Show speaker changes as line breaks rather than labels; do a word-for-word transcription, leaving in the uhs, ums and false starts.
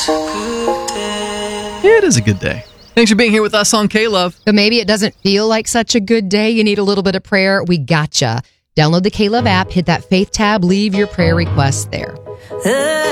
It is a good day. Thanks for being here with us on K-Love.
So maybe it doesn't feel like such a good day. You need a little bit of prayer. We gotcha. Download the K-Love app, hit that faith tab, leave your prayer requests there.